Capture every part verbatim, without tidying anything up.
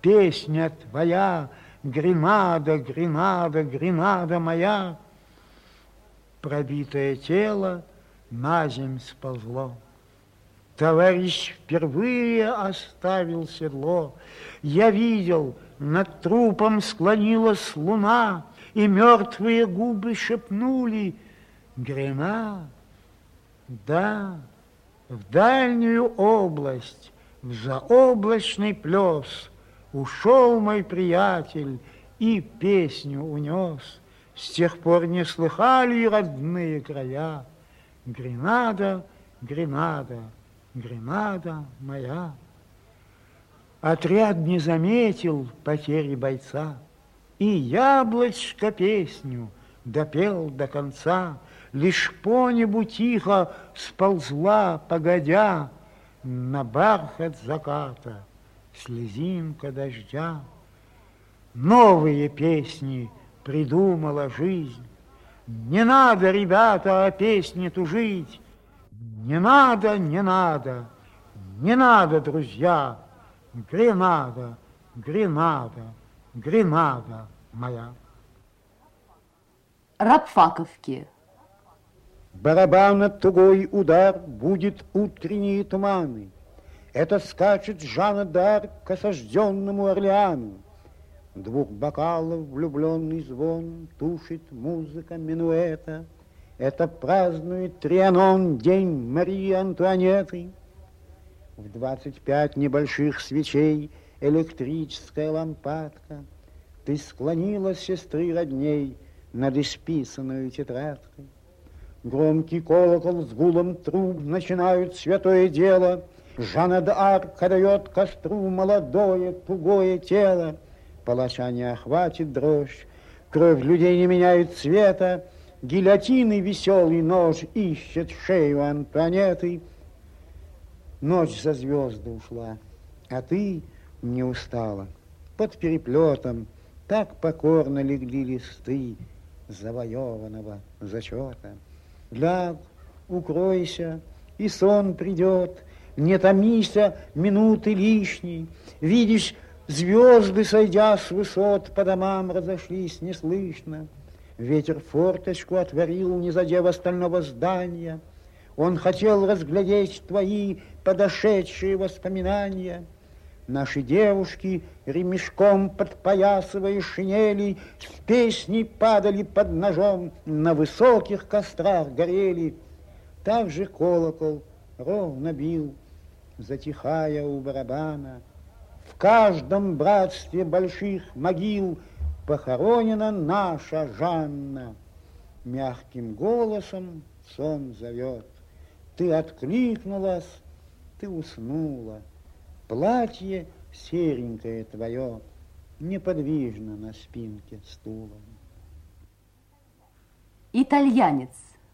песня твоя, Гренада, Гренада, Гренада моя. Пробитое тело на земь сползло. Товарищ впервые оставил седло. Я видел, над трупом склонилась луна, и мертвые губы шепнули: Гренада. Да, в дальнюю область, в заоблачный плес ушел мой приятель и песню унес. С тех пор не слыхали родные края. Гренада, Гренада, Гренада моя. Отряд не заметил потери бойца, и яблочко песню допел до конца. Лишь по небу тихо сползла, погодя, на бархат заката слезинка дождя. Новые песни придумала жизнь. Не надо, ребята, о песне тужить. Не надо, не надо, не надо, друзья. Гренада, Гренада, Гренада моя. Рабфаковки. Барабана тугой удар будет утренние туманы. Это скачет Жанна д'Арк к осажденному Орлеану. Двух бокалов влюбленный звон тушит музыка минуэта. Это празднует Трианон день Марии Антуанетты. В двадцать пять небольших свечей электрическая лампадка. Ты склонила сестры родней над исписанную тетрадкой. Громкий колокол с гулом труб начинают святое дело. Жанна д'Арк дает костру молодое тугое тело. Палача не охватит дрожь, кровь людей не меняет цвета. Гильотины веселый нож ищет шею Антуанетты. Ночь за звезды ушла, а ты не устала. Под переплетом так покорно легли листы завоеванного зачета. Ляг, укройся, и сон придет, не томися минуты лишней. Видишь, звезды, сойдя с высот, по домам разошлись неслышно. Ветер форточку отворил, не задев остального здания. Он хотел разглядеть твои подошедшие воспоминания. Наши девушки, ремешком подпоясывая шинели, с песней падали под ножом, на высоких кострах горели. Так же колокол ровно бил, затихая у барабана. В каждом братстве больших могил похоронена наша Жанна. Мягким голосом сон зовет. Ты откликнулась, ты уснула. Платье серенькое твое неподвижно на спинке стула. Итальянец.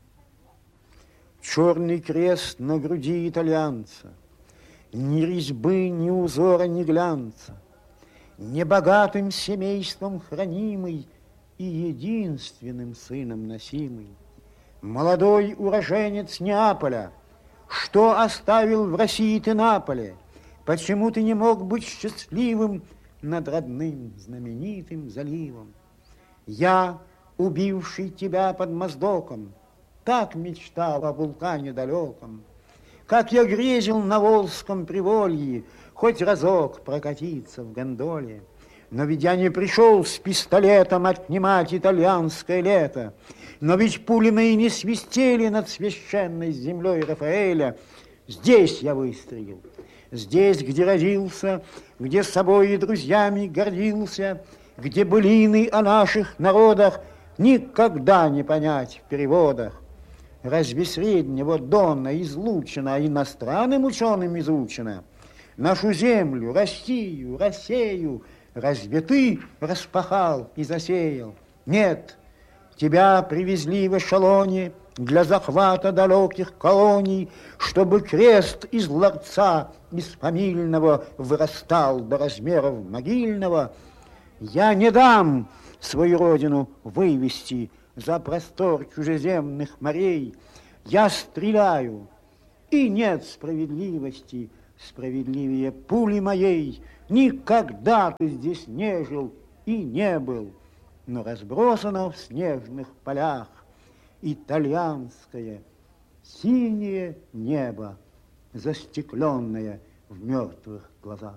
Черный крест на груди итальянца. Ни резьбы, ни узора, ни глянца. Небогатым семейством хранимый и единственным сыном носимый. Молодой уроженец Неаполя, что оставил в России ты Наполе? Почему ты не мог быть счастливым над родным знаменитым заливом? Я, убивший тебя под Моздоком, так мечтал о вулкане далеком. Как я грезил на Волжском приволье хоть разок прокатиться в гондоле. Но ведь я не пришел с пистолетом отнимать итальянское лето. Но ведь пули мои не свистели над священной землей Рафаэля. Здесь я выстрелил, здесь, где родился, где собой и друзьями гордился, где былины о наших народах никогда не понять в переводах. Разве Среднего Дона излучено, а иностранным ученым изучено? Нашу землю, Россию, Россию разве ты распахал и засеял? Нет, тебя привезли в эшелоне для захвата далеких колоний, чтобы крест из ларца, из фамильного, вырастал до размеров могильного. Я не дам свою родину вывести за простор чужеземных морей. Я стреляю, и нет справедливости справедливее пули моей. Никогда ты здесь не жил и не был, но разбросано в снежных полях итальянское синее небо, застекленное в мертвых глазах.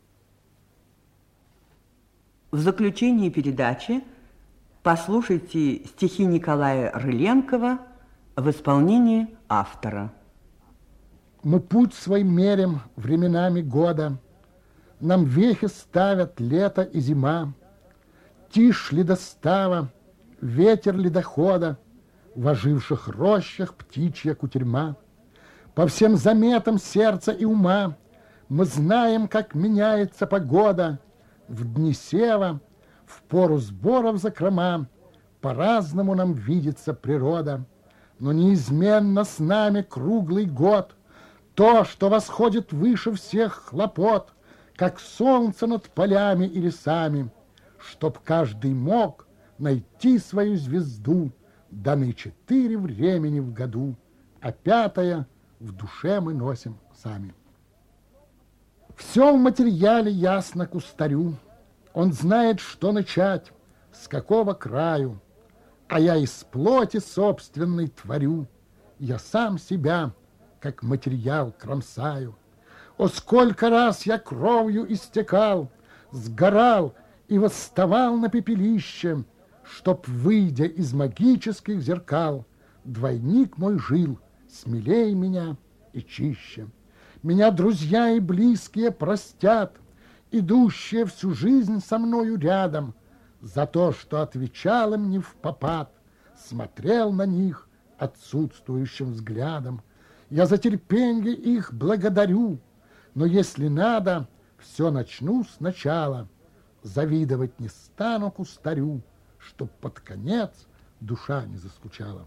В заключении передачи послушайте стихи Николая Рыленкова в исполнении автора. Мы путь свой мерим временами года, нам вехи ставят лето и зима, тишь ледостава, ветер ледохода, в оживших рощах птичья кутерьма. По всем заметам сердца и ума мы знаем, как меняется погода. В дни сева, в пору сбора в закрома, по-разному нам видится природа. Но неизменно с нами круглый год то, что восходит выше всех хлопот, как солнце над полями и лесами, чтоб каждый мог найти свою звезду. Даны четыре времени в году, а пятое в душе мы носим сами. Все в материале ясно кустарю, он знает, что начать, с какого краю, а я из плоти собственной творю, я сам себя, как материал, кромсаю. О, сколько раз я кровью истекал, сгорал и восставал на пепелище, чтоб, выйдя из магических зеркал, двойник мой жил смелей меня и чище. Меня друзья и близкие простят, идущие всю жизнь со мною рядом, за то, что отвечал им не впопад, смотрел на них отсутствующим взглядом. Я за терпенье их благодарю, но если надо, все начну сначала. Завидовать не стану кустарю, чтоб под конец душа не заскучала.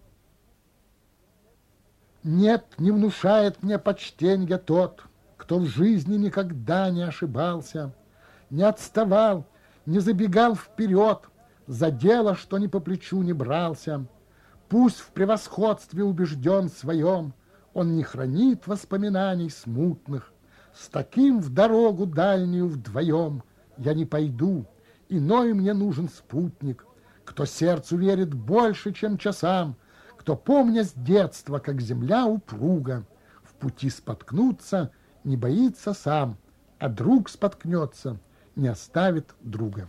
Нет, не внушает мне почтенья тот, кто в жизни никогда не ошибался, не отставал, не забегал вперед, за дело, что ни по плечу не брался. Пусть в превосходстве убежден своем, он не хранит воспоминаний смутных. С таким в дорогу дальнюю вдвоем я не пойду, иной мне нужен спутник, кто сердцу верит больше, чем часам, кто, помня с детства, как земля упруга, в пути споткнуться не боится сам, а друг споткнется, не оставит друга.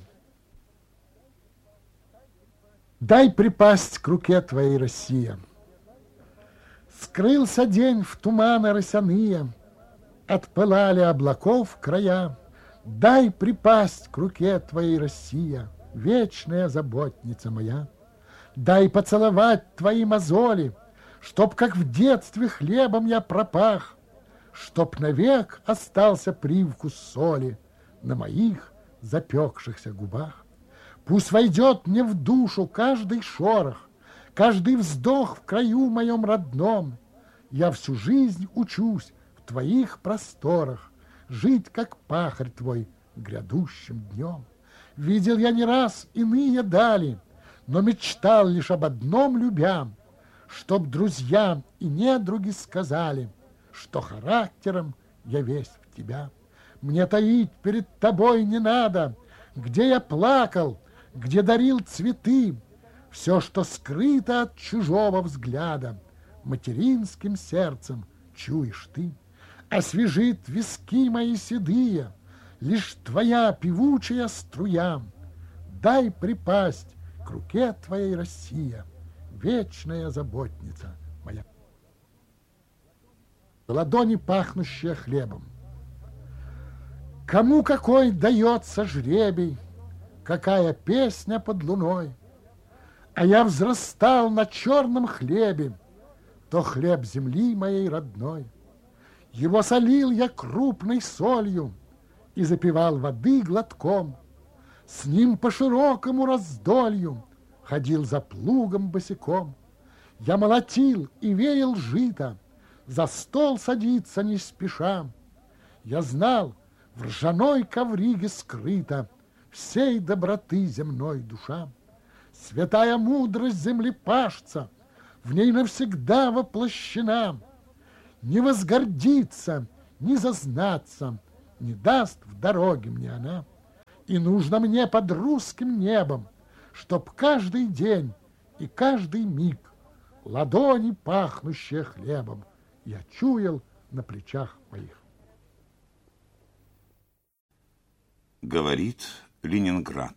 Дай припасть к руке твоей, Россия. Скрылся день в туманы росяные, отпылали облаков края. Дай припасть к руке твоей, Россия, вечная заботница моя. Дай поцеловать твои мозоли, чтоб, как в детстве, хлебом я пропах, чтоб навек остался привкус соли на моих запекшихся губах. Пусть войдет мне в душу каждый шорох, каждый вздох в краю моем родном. Я всю жизнь учусь в твоих просторах жить, как пахарь твой, грядущим днем. Видел я не раз иные дали, но мечтал лишь об одном любя, чтоб друзьям и недруги сказали, что характером я весь в тебя. Мне таить перед тобой не надо, где я плакал, где дарил цветы, все, что скрыто от чужого взгляда, материнским сердцем чуешь ты. Освежит виски мои седые лишь твоя певучая струя. Дай припасть к руке твоей, Россия, вечная заботница моя. Ладони, пахнущие хлебом. Кому какой дается жребий, какая песня под луной. А я взрастал на черном хлебе, то хлеб земли моей родной. Его солил я крупной солью и запивал воды глотком. С ним по широкому раздолью ходил за плугом босиком. Я молотил и веял жито, за стол садиться не спеша. Я знал, в ржаной ковриге скрыта всей доброты земной душа. Святая мудрость землепашца в ней навсегда воплощена. Не возгордиться, не зазнаться, не даст в дороге мне она. И нужно мне под русским небом, чтоб каждый день и каждый миг ладони, пахнущие хлебом, я чуял на плечах моих. Говорит Ленинград.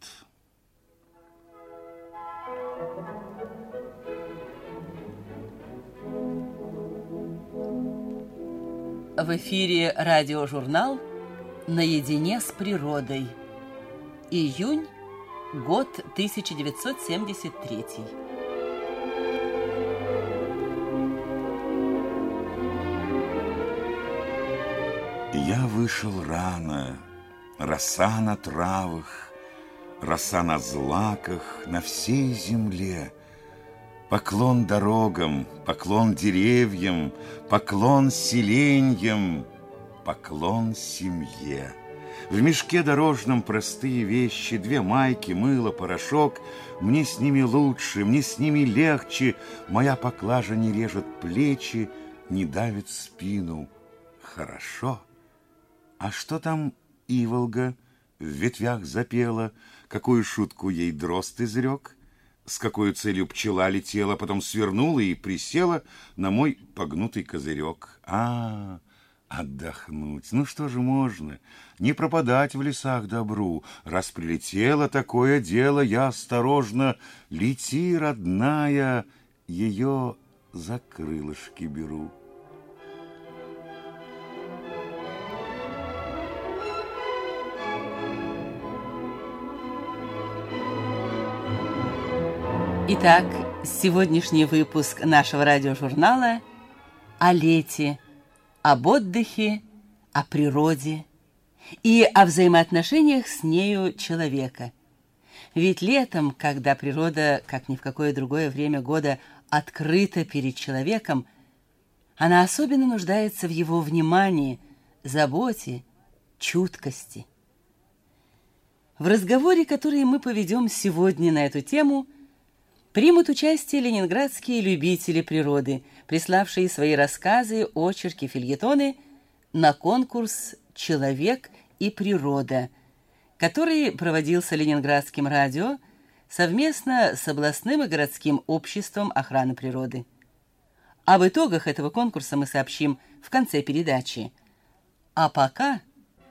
В эфире радиожурнал «Наедине с природой». Июнь, год тысяча девятьсот семьдесят третий. Я вышел рано, роса на травах, роса на злаках, на всей земле. Поклон дорогам, поклон деревьям, поклон селеньям, поклон семье. В мешке дорожном простые вещи, две майки, мыло, порошок. Мне с ними лучше, мне с ними легче. Моя поклажа не режет плечи, не давит спину. Хорошо. А что там иволга в ветвях запела? Какую шутку ей дрозд изрек? С какой целью пчела летела, потом свернула и присела на мой погнутый козырек. А, отдохнуть. Ну что же можно? Не пропадать в лесах добру. Раз прилетело такое дело, я осторожно: лети, родная, ее за крылышки беру. Итак, сегодняшний выпуск нашего радиожурнала о лете, об отдыхе, о природе и о взаимоотношениях с нею человека. Ведь летом, когда природа, как ни в какое другое время года, открыта перед человеком, она особенно нуждается в его внимании, заботе, чуткости. В разговоре, который мы поведем сегодня на эту тему, примут участие ленинградские любители природы, приславшие свои рассказы, очерки, фельетоны на конкурс «Человек и природа», который проводился Ленинградским радио совместно с областным и городским обществом охраны природы. Об итогах этого конкурса мы сообщим в конце передачи. А пока...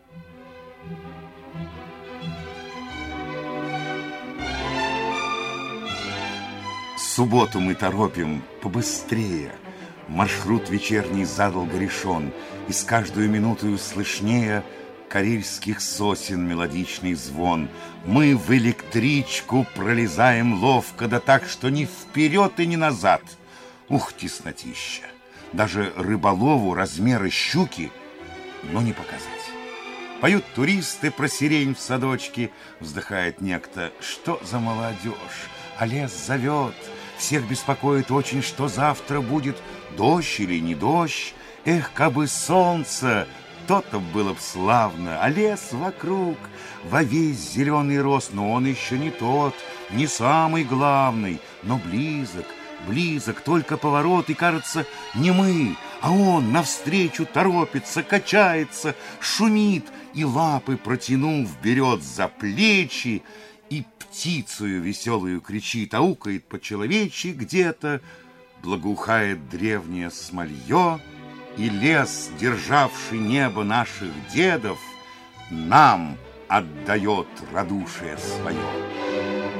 Субботу мы торопим побыстрее. Маршрут вечерний задолго решен, и с каждую минутою слышнее карельских сосен мелодичный звон. Мы в электричку пролезаем ловко, да так, что ни вперед и ни назад. Ух, теснотища! Даже рыболову размеры щуки, но не показать. Поют туристы про сирень в садочке, вздыхает некто: что за молодежь, а лес зовет. Всех беспокоит очень, что завтра будет, дождь или не дождь. Эх, кабы солнце, то-то было б славно, а лес вокруг во весь зеленый рост, но он еще не тот, не самый главный, но близок, близок, только поворот, и кажется, не мы, а он навстречу торопится, качается, шумит и лапы протянув берет за плечи, и птицею веселую кричит, аукает по-человечьи где-то, благоухает древнее смолье, и лес, державший небо наших дедов, нам отдает радушие свое.